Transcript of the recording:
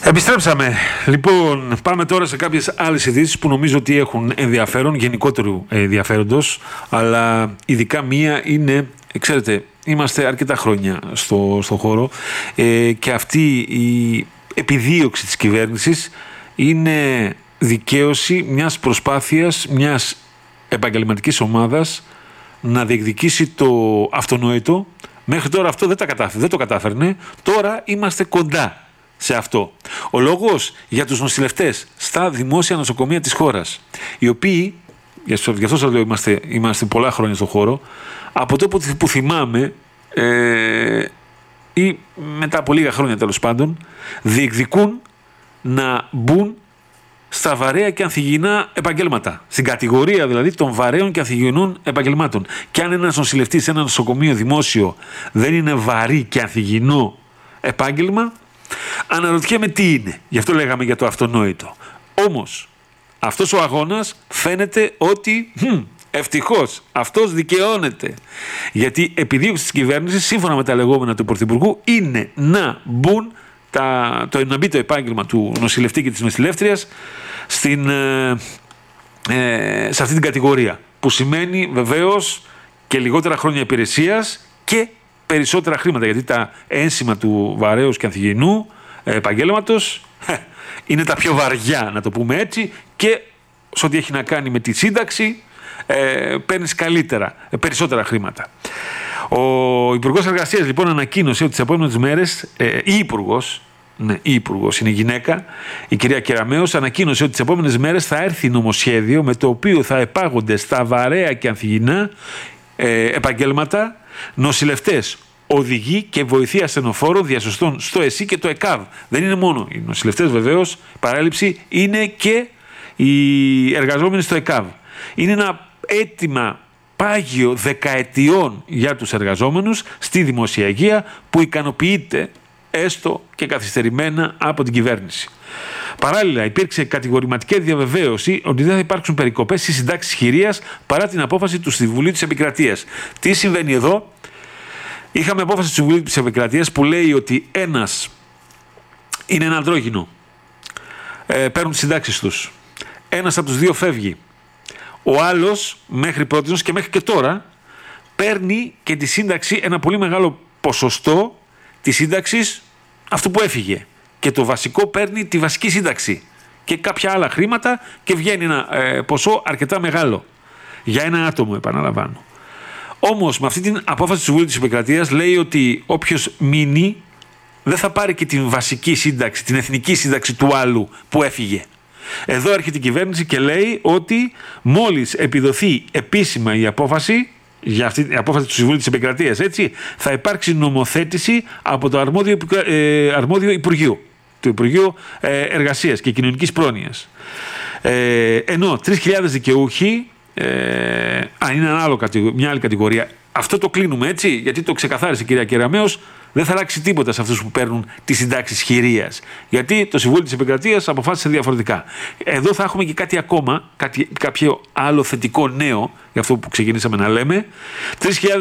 Επιστρέψαμε. Λοιπόν, πάμε τώρα σε κάποιες άλλες ειδήσεις που νομίζω ότι έχουν ενδιαφέρον, γενικότερου ενδιαφέροντος, αλλά ειδικά μία είναι, ξέρετε, είμαστε αρκετά χρόνια στο χώρο και αυτή η επιδίωξη της κυβέρνησης είναι δικαίωση μιας προσπάθειας, μιας επαγγελματικής ομάδας να διεκδικήσει το αυτονόητο. Μέχρι τώρα αυτό δεν το κατάφερνε. Τώρα είμαστε κοντά σε αυτό. Ο λόγος για τους νοσηλευτές στα δημόσια νοσοκομεία της χώρας, οι οποίοι, γι' αυτό σας λέω, είμαστε πολλά χρόνια στον χώρο, από τότε που θυμάμαι ή μετά από λίγα χρόνια τέλος πάντων, διεκδικούν να μπουν στα βαρέα και ανθυγιεινά επαγγέλματα. Στην κατηγορία δηλαδή των βαρέων και ανθυγιεινών επαγγελμάτων. Και αν ένας νοσηλευτής σε ένα νοσοκομείο δημόσιο δεν είναι βαρύ και ανθυγιεινό επάγγελμα, αναρωτιέμαι τι είναι. Γι' αυτό λέγαμε για το αυτονόητο. Όμως, αυτός ο αγώνας φαίνεται ότι ευτυχώς αυτός δικαιώνεται. Γιατί η επιδίωξη της κυβέρνησης, σύμφωνα με τα λεγόμενα του Πρωθυπουργού, είναι να μπουν να μπει το επάγγελμα του νοσηλευτή και της νοσηλεύτριας σε αυτή την κατηγορία. Που σημαίνει βεβαίως και λιγότερα χρόνια υπηρεσίας και περισσότερα χρήματα. Γιατί τα ένσημα του βαρέως και ανθυγιεινού επαγγέλματος είναι τα πιο βαριά, να το πούμε έτσι, και σε ό,τι έχει να κάνει με τη σύνταξη παίρνεις περισσότερα χρήματα. Ο Υπουργός Εργασίας λοιπόν ανακοίνωσε ότι τις επόμενες μέρες η Υπουργός είναι γυναίκα, η κυρία Κεραμέως, ανακοίνωσε ότι τις επόμενες μέρες θα έρθει νομοσχέδιο με το οποίο θα επάγονται στα βαρέα και ανθυγιεινά επαγγέλματα νοσηλευτές, οδηγοί και βοηθοί ασθενοφόρων διασωστών στο ΕΣΥ και το ΕΚΑΒ. Δεν είναι μόνο οι νοσηλευτές βεβαίως, παράληψη, είναι και οι εργαζόμενοι στο ΕΚΑΒ. Είναι ένα αίτημα πάγιο δεκαετιών για τους εργαζόμενους στη δημόσια υγεία που ικανοποιείται έστω και καθυστερημένα από την κυβέρνηση. Παράλληλα, υπήρξε κατηγορηματική διαβεβαίωση ότι δεν θα υπάρξουν περικοπές στις συντάξεις χειρίας παρά την απόφαση του Συμβουλίου της Επικρατείας. Τι συμβαίνει εδώ? Είχαμε απόφαση του Συμβουλίου της Επικρατείας που λέει ότι ένας είναι ένα ανδρόγυνο, παίρνουν τις συντάξεις τους. Ένας από τους δύο φεύγει. Ο άλλος μέχρι πρότινος και μέχρι και τώρα παίρνει και τη σύνταξη, ένα πολύ μεγάλο ποσοστό της σύνταξης αυτού που έφυγε. Και το βασικό παίρνει τη βασική σύνταξη και κάποια άλλα χρήματα και βγαίνει ένα ποσό αρκετά μεγάλο για ένα άτομο, επαναλαμβάνω. Όμως με αυτή την απόφαση του Συμβουλίου της Επικρατείας λέει ότι όποιος μείνει δεν θα πάρει και την βασική σύνταξη, την εθνική σύνταξη του άλλου που έφυγε. Εδώ έρχεται η κυβέρνηση και λέει ότι μόλις επιδοθεί επίσημα η απόφαση, για αυτή την απόφαση του Συμβουλίου της Επικρατείας, έτσι, θα υπάρξει νομοθέτηση από το αρμόδιο Υπουργείο, το Υπουργείο Εργασίας και Κοινωνικής Πρόνοιας. Ενώ 3.000 δικαιούχοι, αν είναι μια άλλη κατηγορία, αυτό το κλείνουμε έτσι, γιατί το ξεκαθάρισε η κυρία Κεραμέως, δεν θα αλλάξει τίποτα σε αυτούς που παίρνουν τις συντάξεις χειρίας. Γιατί το Συμβούλιο της Επικρατείας αποφάσισε διαφορετικά. Εδώ θα έχουμε και κάτι ακόμα, κάποιο άλλο θετικό νέο, για αυτό που ξεκινήσαμε να λέμε. 3.000